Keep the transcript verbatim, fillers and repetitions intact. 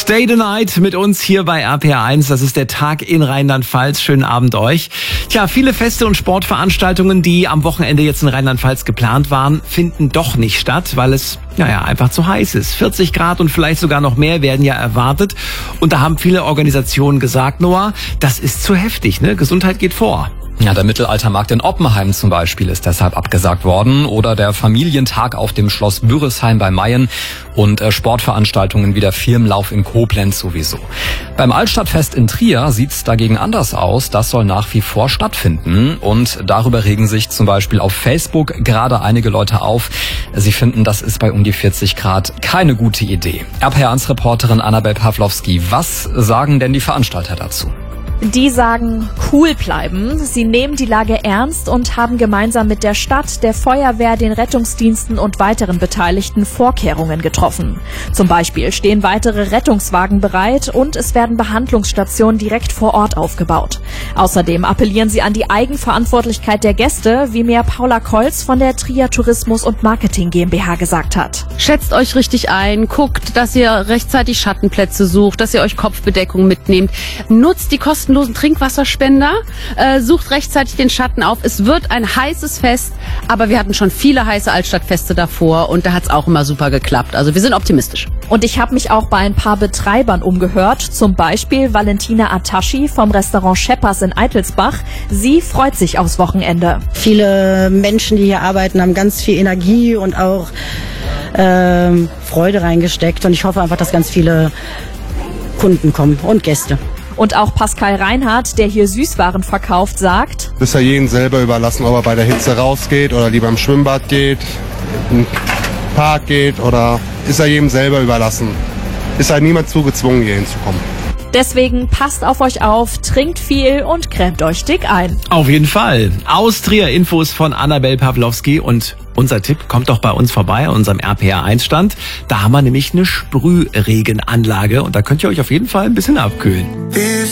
Stay the Night mit uns hier bei R P R eins. Das ist der Tag in Rheinland-Pfalz. Schönen Abend euch. Tja, viele Feste und Sportveranstaltungen, die am Wochenende jetzt in Rheinland-Pfalz geplant waren, finden doch nicht statt, weil es naja, einfach zu heiß ist. vierzig Grad und vielleicht sogar noch mehr werden ja erwartet. Und da haben viele Organisationen gesagt, Noah, das ist zu heftig, ne? Gesundheit geht vor. Ja, der Mittelaltermarkt in Oppenheim zum Beispiel ist deshalb abgesagt worden oder der Familientag auf dem Schloss Büresheim bei Mayen und äh, Sportveranstaltungen wie der Firmenlauf in Koblenz sowieso. Beim Altstadtfest in Trier sieht's dagegen anders aus. Das soll nach wie vor stattfinden und darüber regen sich zum Beispiel auf Facebook gerade einige Leute auf. Sie finden, das ist bei um die vierzig Grad keine gute Idee. R P R eins Reporterin Annabel Pawlowski, was sagen denn die Veranstalter dazu? Die sagen, cool bleiben. Sie nehmen die Lage ernst und haben gemeinsam mit der Stadt, der Feuerwehr, den Rettungsdiensten und weiteren Beteiligten Vorkehrungen getroffen. Zum Beispiel stehen weitere Rettungswagen bereit und es werden Behandlungsstationen direkt vor Ort aufgebaut. Außerdem appellieren sie an die Eigenverantwortlichkeit der Gäste, wie mir Paula Kolz von der Trier Tourismus und Marketing GmbH gesagt hat. Schätzt euch richtig ein, guckt, dass ihr rechtzeitig Schattenplätze sucht, dass ihr euch Kopfbedeckung mitnehmt, nutzt die kostenlosen Trinkwasserspender, äh, sucht rechtzeitig den Schatten auf. Es wird ein heißes Fest, aber wir hatten schon viele heiße Altstadtfeste davor und da hat es auch immer super geklappt. Also wir sind optimistisch. Und ich habe mich auch bei ein paar Betreibern umgehört, zum Beispiel Valentina Ataschi vom Restaurant Scheppers in Eitelsbach. Sie freut sich aufs Wochenende. Viele Menschen, die hier arbeiten, haben ganz viel Energie und auch ähm, Freude reingesteckt und ich hoffe einfach, dass ganz viele Kunden kommen und Gäste. Und auch Pascal Reinhardt, der hier Süßwaren verkauft, sagt: Ist ja jedem selber überlassen, ob er bei der Hitze rausgeht oder lieber im Schwimmbad geht, im Park geht oder ist ja jedem selber überlassen. Ist halt niemand zu gezwungen, hier hinzukommen. Deswegen passt auf euch auf, trinkt viel und cremt euch dick ein. Auf jeden Fall. Aus Trier Infos von Annabel Pawlowski und unser Tipp, kommt doch bei uns vorbei, an unserem R P R eins Stand. Da haben wir nämlich eine Sprühregenanlage und da könnt ihr euch auf jeden Fall ein bisschen abkühlen.